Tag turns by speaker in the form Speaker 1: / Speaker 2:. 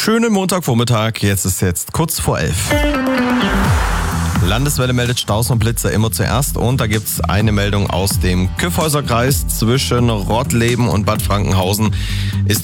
Speaker 1: schönen Montagvormittag. Jetzt kurz vor 11. Landeswelle meldet Staus und Blitzer immer zuerst und da gibt's eine Meldung aus dem Kyffhäuser Kreis zwischen Rottleben und Bad Frankenhausen. Ist